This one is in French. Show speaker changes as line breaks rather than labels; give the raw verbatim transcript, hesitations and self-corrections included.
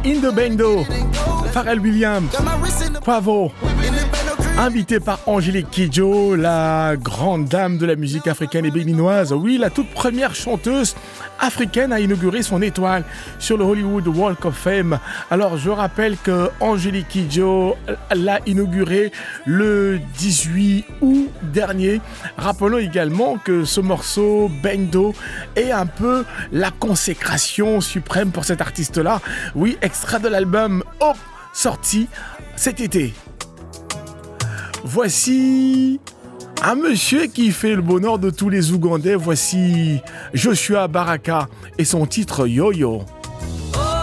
Indo Bendo, Pharrell Williams, Quavo, invité par Angélique Kidjo, la grande dame de la musique africaine et béninoise. Oui, la toute première chanteuse africaine à inaugurer son étoile sur le Hollywood Walk of Fame. Alors, je rappelle que Angélique Kidjo l'a inauguré le dix-huit août dernier. Rappelons également que ce morceau Bendo est un peu la consécration suprême pour cet artiste-là. Oui, extrait de l'album Hope, sorti cet été. Voici un monsieur qui fait le bonheur de tous les Ougandais. Voici Joshua Baraka et son titre Yo-Yo.